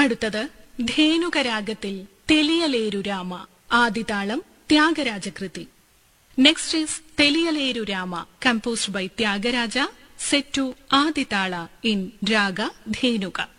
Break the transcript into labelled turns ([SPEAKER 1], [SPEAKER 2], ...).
[SPEAKER 1] അടുത്തത് ധേനുക രാഗത്തിൽ തെലിയലേരു Rama, ആദിതാളം ത്യാഗരാജകൃതി. Next is തെലിയലേരു Rama, composed by Thyagaraja, set to Adi tala in raga ധേനുക.